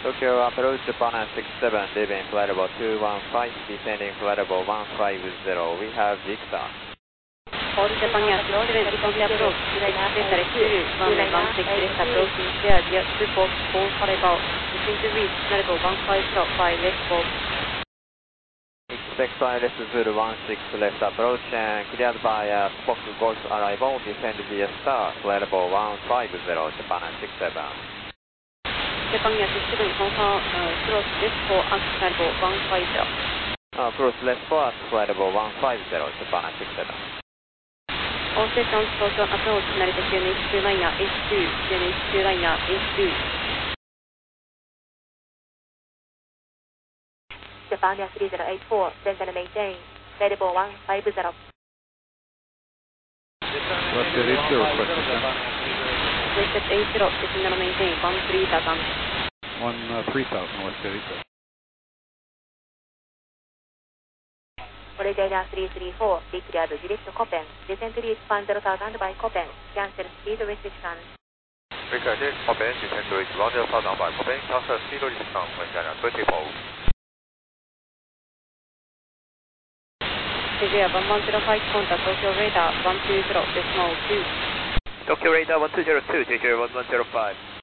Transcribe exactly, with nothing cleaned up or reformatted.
Tokyo approach Japan six seven, leaving flight level two one five, descending flight level one five zero. We have Victor. All Japan six seven, Tokyo approach, Delta two one one six, left approaching clear, via two four four level, looking to reach level one five zero by left four. Expect flight left zero one six, left approach and cleared by uh, Spock Golf arrival, descend via star, flight level one five zero, Japan six seven. Japan six seven, confirm uh, cross left four at flight level one five zero. Uh, cross left four at flight level one five zero, Japan six seven. All seconds, Tokyo approach, Narita Q N H two liner H two, Q N H two liner H two. Japan three zero eight four, send and maintain, flight level one five zero. Westjet eight zero, request descent. Westjet eight zero, descend and maintain, one three thousand. one three thousand, Westjet eight zero. Originator three three four, declared direct Copen, descent reach one zero thousand by Copen, cancel speed restriction. Recorded Copen, descent reach one zero thousand by Copen, cancel speed restriction, Originator twenty-four. Nigeria one one zero five, contact Tokyo radar one two zero, decimal two. Tokyo radar one two zero two, Nigeria one one zero five.